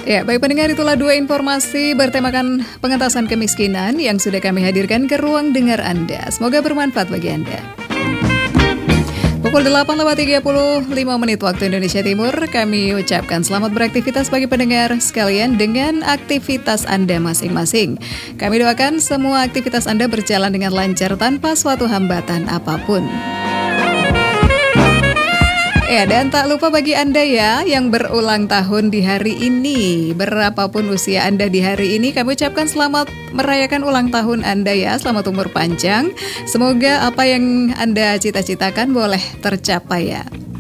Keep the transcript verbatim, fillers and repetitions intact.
Ya, baik pendengar, itulah dua informasi bertemakan pengentasan kemiskinan yang sudah kami hadirkan ke ruang dengar Anda. Semoga bermanfaat bagi Anda. Pukul delapan lewat tiga puluh lima menit waktu Indonesia Timur, kami ucapkan selamat beraktivitas bagi pendengar sekalian dengan aktivitas Anda masing-masing. Kami doakan semua aktivitas Anda berjalan dengan lancar tanpa suatu hambatan apapun. Ya, dan tak lupa bagi Anda ya yang berulang tahun di hari ini, berapapun usia Anda di hari ini, kami ucapkan selamat merayakan ulang tahun Anda ya, selamat umur panjang. Semoga apa yang Anda cita-citakan boleh tercapai ya.